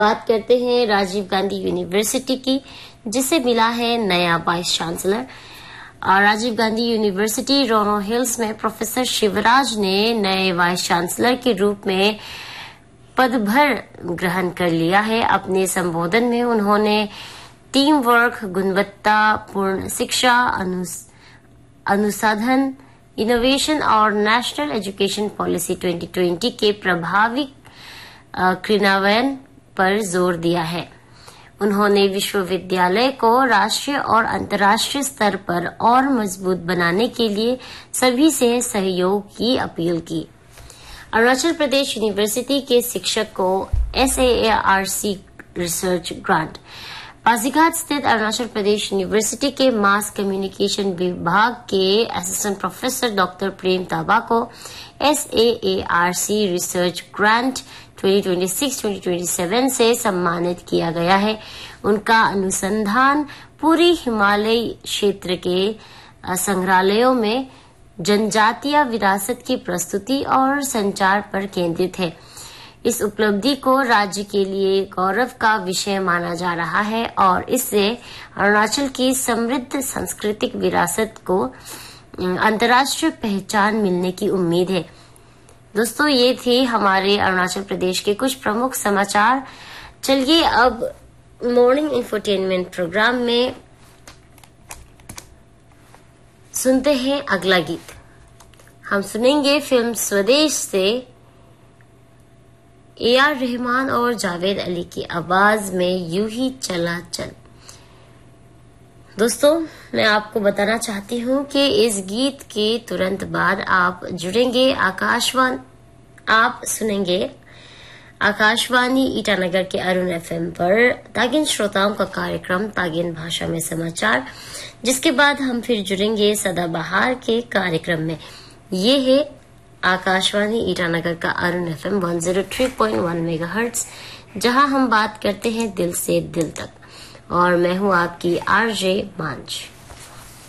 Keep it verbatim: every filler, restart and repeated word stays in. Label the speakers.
Speaker 1: बात करते हैं राजीव गांधी यूनिवर्सिटी की, जिसे मिला है नया वाइस चांसलर। और राजीव गांधी यूनिवर्सिटी रोनो हिल्स में प्रोफेसर शिवराज ने नए वाइस चांसलर के रूप में पदभार ग्रहण कर लिया है। अपने संबोधन में उन्होंने टीम वर्क, गुणवत्तापूर्ण शिक्षा, अनुसंधान, इनोवेशन और नेशनल एजुकेशन पॉलिसी दो हज़ार बीस के प्रभावी क्रियान्वयन पर जोर दिया है। उन्होंने विश्वविद्यालय को राष्ट्रीय और अंतर्राष्ट्रीय स्तर पर और मजबूत बनाने के लिए सभी से सहयोग की अपील की। अरुणाचल प्रदेश यूनिवर्सिटी के शिक्षक को S A A R C research grant. Pasighat स्थित अरुणाचल प्रदेश यूनिवर्सिटी के मास कम्युनिकेशन विभाग के असिस्टेंट प्रोफेसर डॉक्टर प्रेम ताबा को S A A R C research grant दो हज़ार छब्बीस दो हज़ार सत्ताईस से सम्मानित किया गया है। उनका अनुसंधान पूरी हिमालय क्षेत्र के संग्रहालयों में जनजातीय विरासत की प्रस्तुति और संचार पर केंद्रित है। इस उपलब्धि को राज्य के लिए गौरव का विषय माना जा रहा है और इससे अरुणाचल की समृद्ध सांस्कृतिक विरासत को अंतर्राष्ट्रीय पहचान मिलने की उम्मीद है। दोस्तों, ये थे हमारे अरुणाचल प्रदेश के कुछ प्रमुख समाचार। चलिए अब मॉर्निंग इंफोटेनमेंट प्रोग्राम में सुनते हैं अगला गीत। हम सुनेंगे फिल्म स्वदेश से ए आर रहमान और जावेद अली की आवाज में यूं ही चला चल। दोस्तों, मैं आपको बताना चाहती हूँ कि इस गीत के तुरंत बाद आप जुड़ेंगे आकाशवाणी आप सुनेंगे आकाशवाणी ईटानगर के अरुण एफ एम पर तागिन श्रोताओं का कार्यक्रम तागिन भाषा में समाचार, जिसके बाद हम फिर जुड़ेंगे सदाबहार के कार्यक्रम में। ये है आकाशवाणी ईटानगर का अरुण एफ एम एक सौ तीन पॉइंट एक मेगाहर्ट्ज, जहां हम बात करते हैं दिल से दिल तक। और मैं हूं आपकी आरजे मांझ।